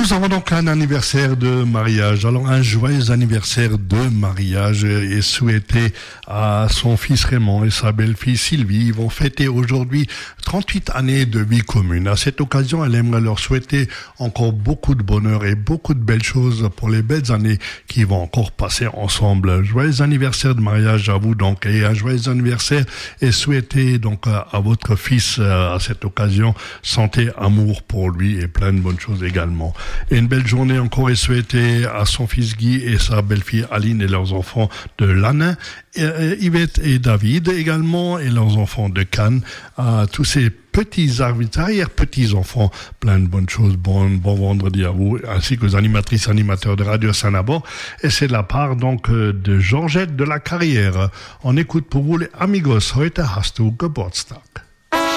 Nous avons donc un anniversaire de mariage. Alors, un joyeux anniversaire de mariage est souhaité à son fils Raymond et sa belle-fille Sylvie. Ils vont fêter aujourd'hui 38 années de vie commune. À cette occasion, elle aimerait leur souhaiter encore beaucoup de bonheur et beaucoup de belles choses pour les belles années qui vont encore passer ensemble. Joyeux anniversaire de mariage à vous donc, et un joyeux anniversaire est souhaité donc à votre fils à cette occasion. Santé, amour pour lui et plein de bonnes choses également. Et une belle journée encore est souhaitée à son fils Guy et sa belle-fille Aline et leurs enfants de Lannin, Yvette et David également et leurs enfants de Cannes, à tous ces petits arrière-petits-enfants, plein de bonnes choses, bon vendredi à vous, ainsi qu'aux animatrices animateurs de Radio Saint-Nabor. Et c'est de la part donc de Georgette de la Carrière. On écoute pour vous les Amigos, heute hast du Geburtstag.